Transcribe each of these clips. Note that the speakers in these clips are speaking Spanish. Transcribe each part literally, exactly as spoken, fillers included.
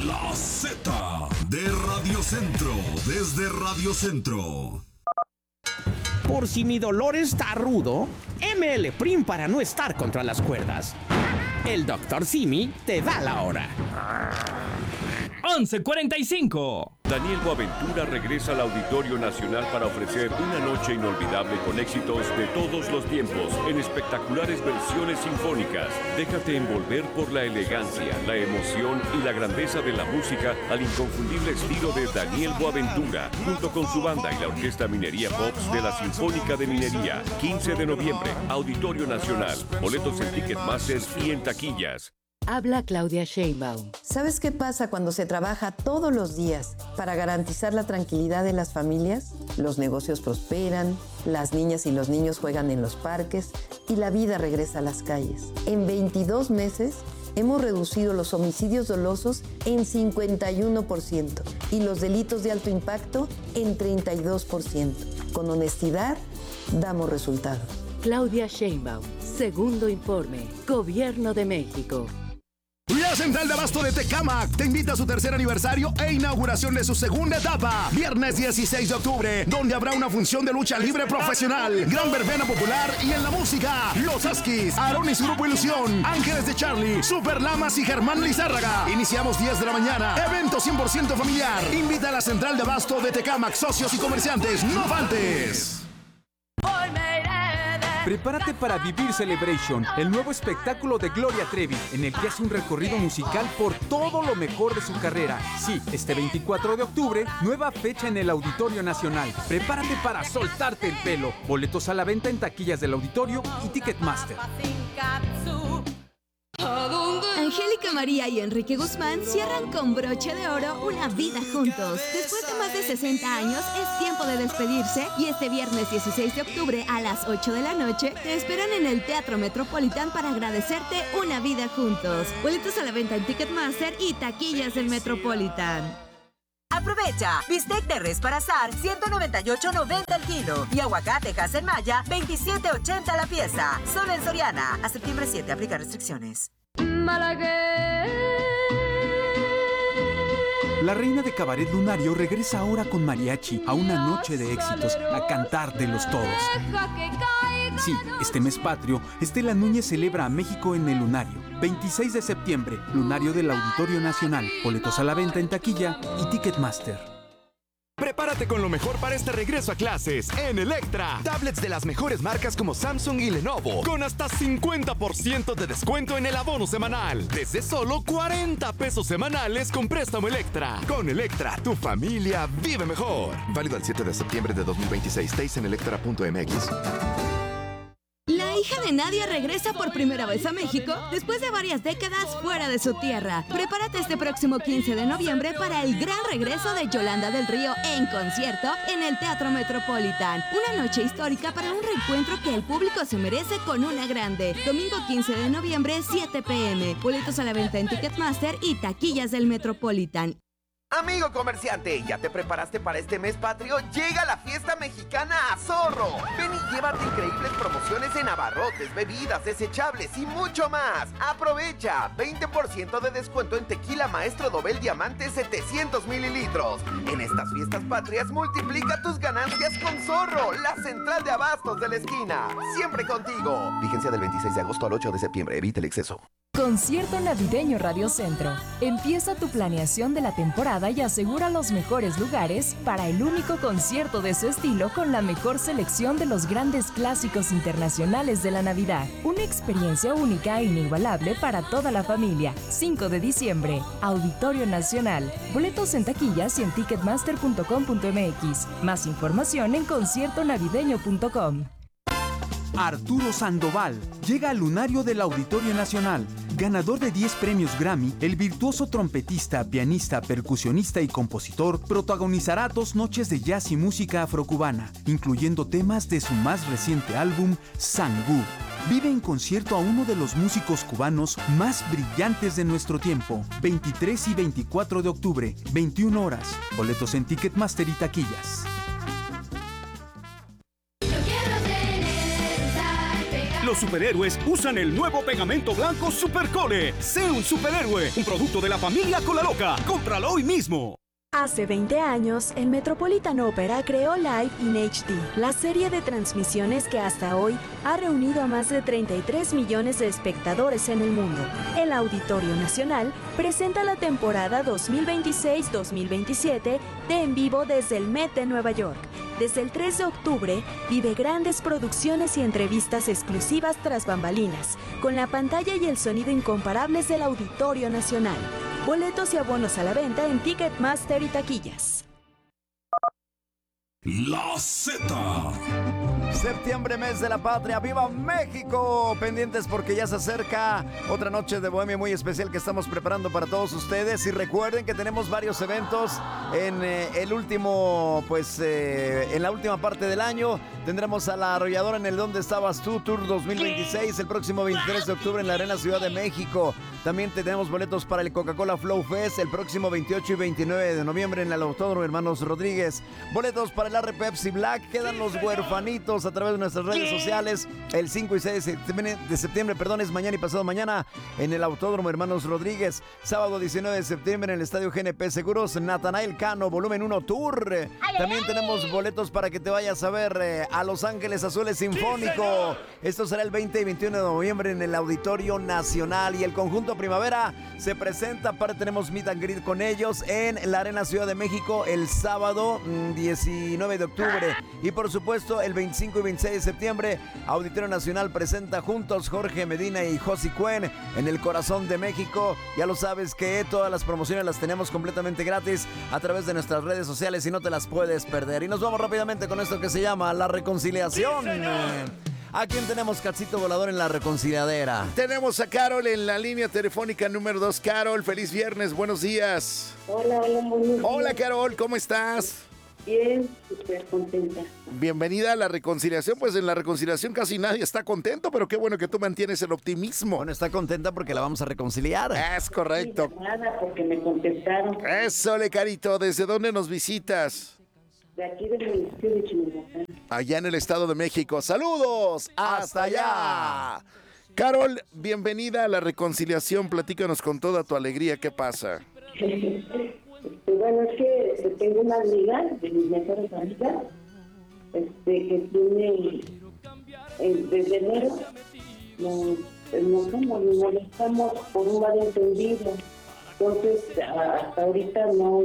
La Z de Radio Centro, desde Radio Centro. Por si mi dolor está rudo, M L Prim para no estar contra las cuerdas. El doctor Simi te da la hora. once cuarenta y cinco. Daniel Boaventura regresa al Auditorio Nacional para ofrecer una noche inolvidable con éxitos de todos los tiempos en espectaculares versiones sinfónicas. Déjate envolver por la elegancia, la emoción y la grandeza de la música al inconfundible estilo de Daniel Boaventura, junto con su banda y la Orquesta Minería Pops de la Sinfónica de Minería. quince de noviembre, Auditorio Nacional. Boletos en Ticketmaster y en taquillas. Habla Claudia Sheinbaum. ¿Sabes qué pasa cuando se trabaja todos los días para garantizar la tranquilidad de las familias? Los negocios prosperan, las niñas y los niños juegan en los parques y la vida regresa a las calles. En veintidós meses hemos reducido los homicidios dolosos en cincuenta y uno por ciento y los delitos de alto impacto en treinta y dos por ciento. Con honestidad, damos resultados. Claudia Sheinbaum. Segundo informe. Gobierno de México. La Central de Abasto de Tecámac te invita a su tercer aniversario e inauguración de su segunda etapa, viernes dieciséis de octubre, donde habrá una función de lucha libre profesional, gran verbena popular y en la música, Los Askis, Aarón y su Grupo Ilusión, Ángeles de Charlie, Super Lamas y Germán Lizárraga. Iniciamos diez de la mañana, evento cien por ciento familiar. Invita a la Central de Abasto de Tecámac, socios y comerciantes, no faltes. Prepárate para vivir Celebration, el nuevo espectáculo de Gloria Trevi, en el que hace un recorrido musical por todo lo mejor de su carrera. Sí, este veinticuatro de octubre, nueva fecha en el Auditorio Nacional. Prepárate para soltarte el pelo. Boletos a la venta en taquillas del auditorio y Ticketmaster. Angélica María y Enrique Guzmán cierran con broche de oro una vida juntos. Después de más de sesenta años, es tiempo de despedirse y este viernes dieciséis de octubre a las ocho de la noche te esperan en el Teatro Metropolitan para agradecerte una vida juntos. Boletos a la venta en Ticketmaster y taquillas del Metropolitan. Aprovecha, bistec de res para asar, ciento noventa y ocho noventa el kilo y aguacate Hass-en-Maya, veintisiete ochenta la pieza. Solo en Soriana, a septiembre siete, aplica restricciones. La reina de cabaret lunario regresa ahora con mariachi a una noche de éxitos, a cantar de los todos. Sí, este mes patrio, Estela Núñez celebra a México en el Lunario. veintiséis de septiembre, Lunario del Auditorio Nacional. Boletos a la venta en taquilla y Ticketmaster. Prepárate con lo mejor para este regreso a clases en Electra. Tablets de las mejores marcas como Samsung y Lenovo, con hasta cincuenta por ciento de descuento en el abono semanal. Desde solo cuarenta pesos semanales con préstamo Electra. Con Electra, tu familia vive mejor. Válido el siete de septiembre de dos mil veintiséis. Deis en electra punto m x. La hija de Nadia regresa por primera vez a México después de varias décadas fuera de su tierra. Prepárate este próximo quince de noviembre para el gran regreso de Yolanda del Río en concierto en el Teatro Metropolitan. Una noche histórica para un reencuentro que el público se merece con una grande. Domingo quince de noviembre, siete p m Boletos a la venta en Ticketmaster y taquillas del Metropolitan. Amigo comerciante, ¿ya te preparaste para este mes patrio? Llega la fiesta mexicana a Zorro. Ven y llévate increíbles promociones en abarrotes, bebidas, desechables y mucho más. Aprovecha, veinte por ciento de descuento en tequila Maestro Dobel Diamante setecientos mililitros. En estas fiestas patrias multiplica tus ganancias con Zorro, la central de abastos de la esquina. Siempre contigo. Vigencia del veintiséis de agosto al ocho de septiembre. Evita el exceso. Concierto Navideño Radio Centro. Empieza tu planeación de la temporada y asegura los mejores lugares para el único concierto de su estilo con la mejor selección de los grandes clásicos internacionales de la Navidad. Una experiencia única e inigualable para toda la familia. cinco de diciembre, Auditorio Nacional. Boletos en taquillas y en ticketmaster punto com punto m x. Más información en concierto navideño punto com. Arturo Sandoval llega al Lunario del Auditorio Nacional. Ganador de diez premios Grammy, el virtuoso trompetista, pianista, percusionista y compositor protagonizará dos noches de jazz y música afrocubana, incluyendo temas de su más reciente álbum, Sangú. Vive en concierto a uno de los músicos cubanos más brillantes de nuestro tiempo. veintitrés y veinticuatro de octubre, veintiuna horas. Boletos en Ticketmaster y taquillas. Los superhéroes usan el nuevo pegamento blanco Supercole. Sé un superhéroe, un producto de la familia Cola Loca. Cómpralo hoy mismo. Hace veinte años, el Metropolitan Opera creó Live in H D, la serie de transmisiones que hasta hoy ha reunido a más de treinta y tres millones de espectadores en el mundo. El Auditorio Nacional presenta la temporada dos mil veintiséis dos mil veintisiete de En Vivo desde el Met de Nueva York. Desde el tres de octubre, vive grandes producciones y entrevistas exclusivas tras bambalinas, con la pantalla y el sonido incomparables del Auditorio Nacional. Boletos y abonos a la venta en Ticketmaster y taquillas. La Z. Septiembre, mes de la patria. ¡Viva México! Pendientes porque ya se acerca otra noche de bohemia muy especial que estamos preparando para todos ustedes. Y recuerden que tenemos varios eventos en eh, el último, pues, eh, en la última parte del año. Tendremos a La Arrolladora en el ¿Dónde Estabas Tú? Tour dos mil veintiséis el próximo veintitrés de octubre en la Arena Ciudad de México. También tenemos boletos para el Coca-Cola Flow Fest el próximo veintiocho y veintinueve de noviembre en el Autódromo Hermanos Rodríguez. Boletos para el R Pepsi Black. Quedan los huerfanitos a través de nuestras redes sociales. El cinco y seis de septiembre, de septiembre, perdón, es mañana y pasado mañana en el Autódromo Hermanos Rodríguez. Sábado diecinueve de septiembre en el Estadio G N P Seguros, Natanael Cano, volumen uno Tour. También tenemos boletos para que te vayas a ver eh, a Los Ángeles Azules Sinfónico. Esto será el veinte y veintiuno de noviembre en el Auditorio Nacional. Y el conjunto Primavera se presenta. Aparte tenemos meet and greet con ellos en la Arena Ciudad de México el sábado diecinueve de octubre. Y por supuesto el veinticinco y veintiséis de septiembre Auditorio Nacional presenta juntos Jorge Medina y Josi Cuen en el corazón de México. Ya lo sabes que todas las promociones las tenemos completamente gratis a través de nuestras redes sociales y no te las puedes perder. Y nos vamos rápidamente con esto que se llama La Reconciliación. ¿A quién tenemos, Cachito Volador, en la reconciliadera? Tenemos a Carol en la línea telefónica número dos. Carol, feliz viernes, buenos días. Hola, hola, buenos días. Hola, Carol, ¿cómo estás? Bien, súper contenta. Bienvenida a la reconciliación. Pues en la reconciliación casi nadie está contento, pero qué bueno que tú mantienes el optimismo. Bueno, está contenta porque la vamos a reconciliar. Es correcto. Sí, nada, porque me contestaron. Eso, le Carito, ¿desde dónde nos visitas? De aquí del municipio de Chimalhuacán. Allá en el Estado de México. ¡Saludos! ¡Hasta allá! Carol, bienvenida a la reconciliación. Platícanos con toda tu alegría. ¿Qué pasa? Bueno, es que tengo una amiga, de mis mejores amigas, este, que tiene, eh, desde enero, nos enojamos, nos molestamos por un malentendido. Entonces, hasta ahorita no...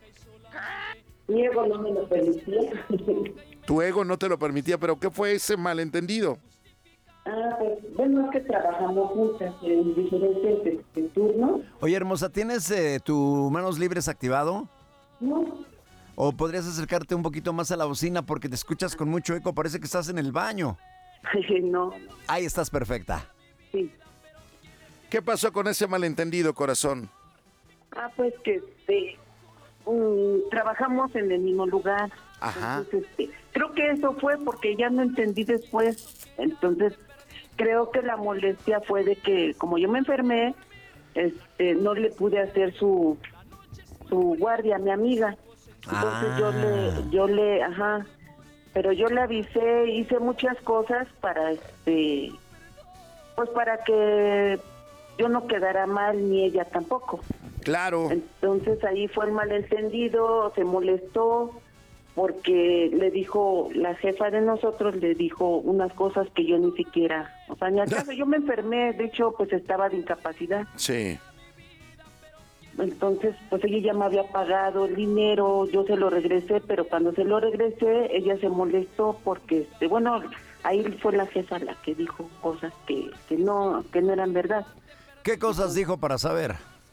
Mi ego no me lo permitía. Tu ego no te lo permitía, pero ¿qué fue ese malentendido? Ah, pues, bueno, es que trabajamos juntas en diferentes este, turnos. Oye, hermosa, ¿tienes eh, tu manos libres activado? No. ¿O podrías acercarte un poquito más a la bocina porque te escuchas con mucho eco? Parece que estás en el baño. No. Ahí estás perfecta. Sí. ¿Qué pasó con ese malentendido, corazón? Ah, pues que este, um, trabajamos en el mismo lugar. Ajá. Entonces, este, creo que eso fue porque ya no entendí después. Entonces, creo que la molestia fue de que como yo me enfermé, este, no le pude hacer su su guardia a mi amiga. Entonces ah. yo le, yo le, ajá, pero yo le avisé, hice muchas cosas para este, pues para que yo no quedara mal ni ella tampoco. Claro. Entonces ahí fue el malentendido, se molestó porque le dijo, la jefa de nosotros le dijo unas cosas que yo ni siquiera, o sea, ni al caso, yo me enfermé, de hecho, pues estaba de incapacidad. Sí. Entonces, pues ella ya me había pagado el dinero, yo se lo regresé, pero cuando se lo regresé, ella se molestó porque, este, bueno, ahí fue la jefa la que dijo cosas que, que no, que no eran verdad. ¿Qué cosas dijo para saber?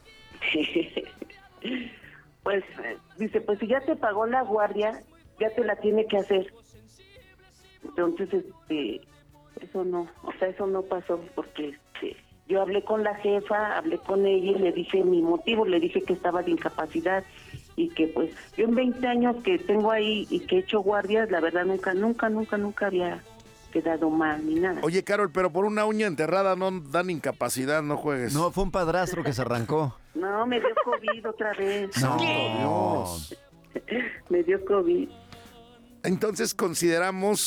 Pues, dice, pues si ya te pagó la guardia, ya te la tiene que hacer. Entonces, este, eso no, o sea, eso no pasó porque, este, yo hablé con la jefa, hablé con ella y le dije mi motivo, le dije que estaba de incapacidad y que pues yo en veinte años que tengo ahí y que he hecho guardias, la verdad nunca, nunca, nunca, nunca había quedado mal ni nada. Oye, Carol, pero por una uña enterrada no dan incapacidad, no juegues. No, fue un padrastro que se arrancó. No, me dio COVID otra vez. No, Dios. Me dio COVID. Entonces consideramos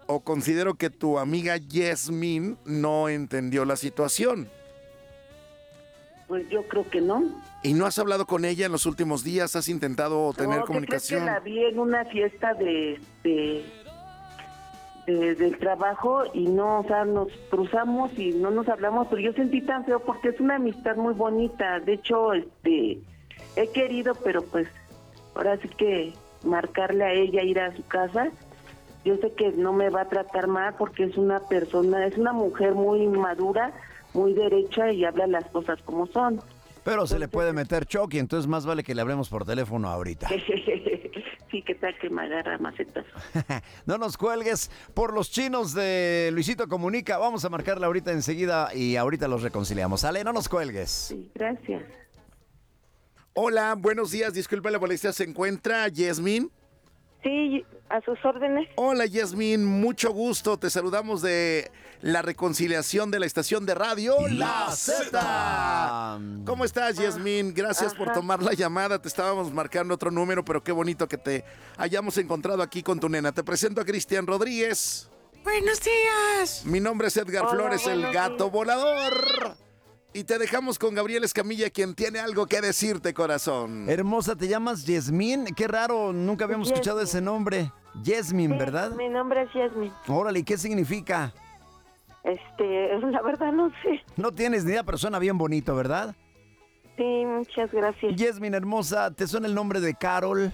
o considero que tu amiga Yasmín no entendió la situación. Pues yo creo que no. ¿Y no has hablado con ella en los últimos días? ¿Has intentado tener No, comunicación? ¿qué crees que la vi en una fiesta de, de, de- del trabajo y no, o sea, nos cruzamos y no nos hablamos, pero yo sentí tan feo porque es una amistad muy bonita. De hecho, este, he querido, pero pues ahora sí que marcarle a ella, ir a su casa. Yo sé que no me va a tratar mal porque es una persona, es una mujer muy madura, muy derecha y habla las cosas como son. Pero se le puede meter Chucky, entonces más vale que le hablemos por teléfono ahorita. Sí, que tal que me agarra macetazo. No nos cuelgues por los chinos de Luisito Comunica. Vamos a marcarla ahorita enseguida y ahorita los reconciliamos. Ale, no nos cuelgues. Sí, gracias. Hola, buenos días. Disculpe la molestia. ¿Se encuentra Yasmín? Sí, a sus órdenes. Hola, Yasmín. Mucho gusto. Te saludamos de la reconciliación de la estación de radio La Z. ¿Cómo estás, Yasmín? Gracias por Ajá. tomar la llamada. Te estábamos marcando otro número, pero qué bonito que te hayamos encontrado aquí con tu nena. Te presento a Cristian Rodríguez. Buenos días. Mi nombre es Edgar Hola, Flores, el buenos gato días. volador. Y te dejamos con Gabriel Escamilla, quien tiene algo que decirte, corazón. Hermosa, ¿te llamas Yasmín? Qué raro, nunca habíamos escuchado ese nombre. Yasmín, Sí, ¿verdad? Mi nombre es Yasmín. Órale, ¿y qué significa? Este, la verdad no sé. No tienes ni idea, pero suena bien bonito, ¿verdad? Sí, muchas gracias. Yasmín, hermosa, ¿te suena el nombre de Carol?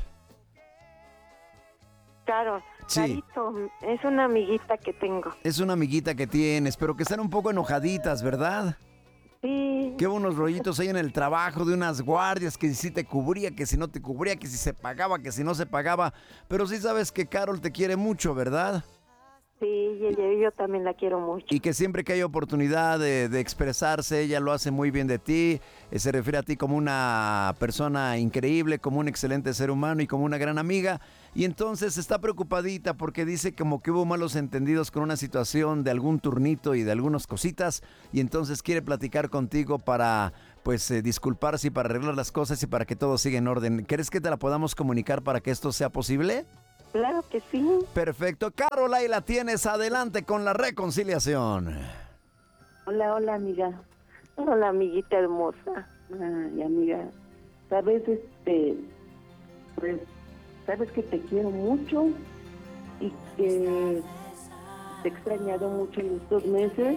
Carol, Sí. Carito, es una amiguita que tengo. Es una amiguita que tienes, pero que están un poco enojaditas, ¿verdad? Sí. Que hubo unos rollitos ahí en el trabajo de unas guardias, que si te cubría, que si no te cubría, que si se pagaba, que si no se pagaba. Pero sí sabes que Carol te quiere mucho, ¿verdad? Sí, y ella, yo también la quiero mucho. Y que siempre que hay oportunidad de, de expresarse, ella lo hace muy bien de ti. Eh, se refiere a ti como una persona increíble, como un excelente ser humano y como una gran amiga. Y entonces está preocupadita porque dice como que hubo malos entendidos con una situación de algún turnito y de algunas cositas. Y entonces quiere platicar contigo para pues eh, disculparse y para arreglar las cosas y para que todo siga en orden. ¿Crees que te la podamos comunicar para que esto sea posible? Claro que sí. Perfecto. Carol, ahí la tienes. Adelante con la reconciliación. Hola, hola, amiga. Hola, amiguita hermosa. Ay, amiga, sabes, este, pues, sabes que te quiero mucho y que te he extrañado mucho en estos meses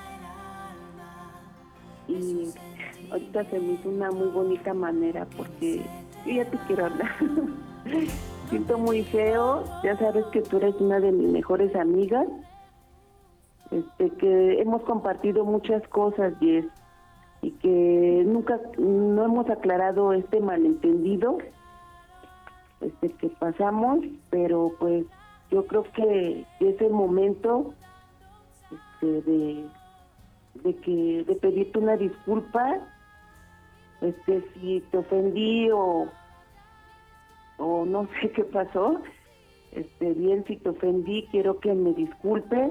y ahorita se me hizo una muy bonita manera porque yo ya te quiero hablar. Siento muy feo, ya sabes que tú eres una de mis mejores amigas, este, que hemos compartido muchas cosas, Jess, y que nunca no hemos aclarado este malentendido este que pasamos, pero pues yo creo que es el momento este, de de que de pedirte una disculpa, este si te ofendí o o no sé qué pasó, este bien si te ofendí, quiero que me disculpes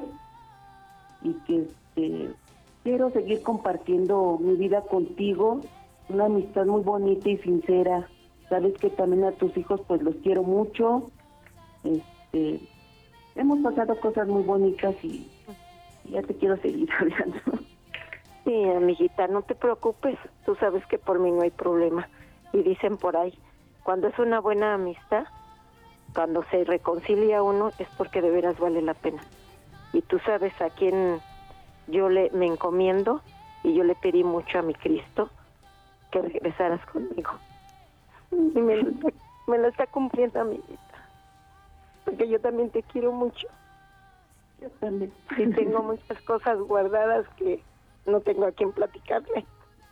y que este quiero seguir compartiendo mi vida contigo, una amistad muy bonita y sincera. Sabes que también a tus hijos pues los quiero mucho. Este, hemos pasado cosas muy bonitas y, y ya te quiero seguir hablando. Sí, amiguita, no te preocupes. Tú sabes que por mí no hay problema. Y dicen por ahí, cuando es una buena amistad, cuando se reconcilia uno, es porque de veras vale la pena. Y tú sabes a quién yo le me encomiendo, y yo le pedí mucho a mi Cristo que regresaras conmigo. Y me, lo está- me lo está cumpliendo, amiguita. Porque yo también te quiero mucho. Yo también. Y tengo muchas cosas guardadas que no tengo a quién platicarle.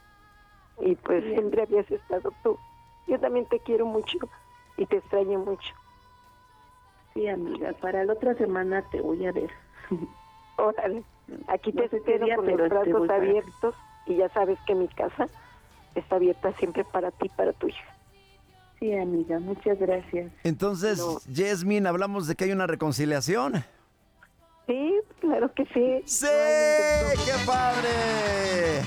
Y pues siempre habías estado tú. Yo también te quiero mucho y te extraño mucho. Sí, amiga, para la otra semana te voy a ver. Órale, aquí No te sé qué espero día, con pero los te brazos voy para- abiertos y ya sabes que mi casa está abierta siempre para ti y para tu hija. Sí, amiga, muchas gracias. Entonces, Yasmín, hablamos de que hay una reconciliación. Sí, claro que sí. ¡Sí! ¡Qué padre!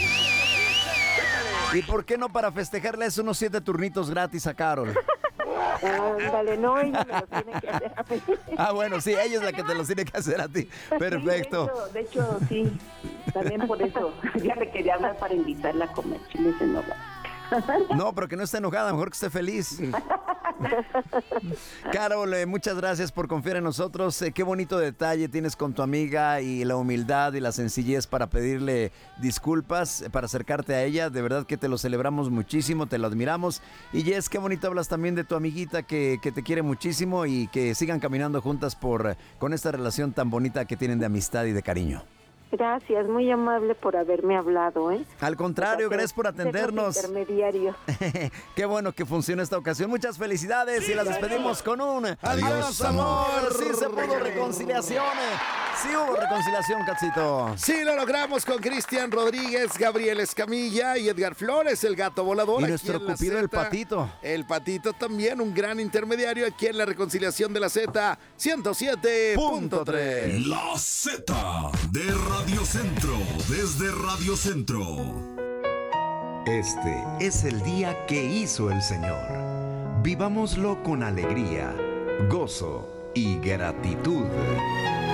¿Y por qué no para festejarles unos siete turnitos gratis a Carol? Ándale, no, ella me lo tiene que hacer a mí. Ah, bueno, sí, ella es la que te los tiene que hacer a ti. Perfecto. Sí, de, hecho, de hecho, sí. También por eso. Ya le quería hablar para invitarla a comer chiles en nogada. No, pero que no esté enojada, mejor que esté feliz. Carol, eh, muchas gracias por confiar en nosotros. Eh, qué bonito detalle tienes con tu amiga y la humildad y la sencillez para pedirle disculpas, eh, para acercarte a ella. De verdad que te lo celebramos muchísimo, te lo admiramos. Y Jess, qué bonito hablas también de tu amiguita que, que te quiere muchísimo y que sigan caminando juntas por, con esta relación tan bonita que tienen de amistad y de cariño. Gracias, muy amable por haberme hablado, ¿eh? Al contrario, gracias por atendernos. Intermediarios. Qué bueno que funciona esta ocasión. Muchas felicidades sí, y las despedimos con un adiós, adiós amor. amor. Sí se pudo reconciliación. Sí hubo reconciliación, Catsito. Sí lo logramos con Cristian Rodríguez, Gabriel Escamilla y Edgar Flores, el gato volador. Y nuestro cupido, el Patito. El Patito también, un gran intermediario aquí en la reconciliación de la Z ciento siete punto tres. La Z de Radio Centro, desde Radio Centro. Este es el día que hizo el Señor. Vivámoslo con alegría, gozo y gratitud.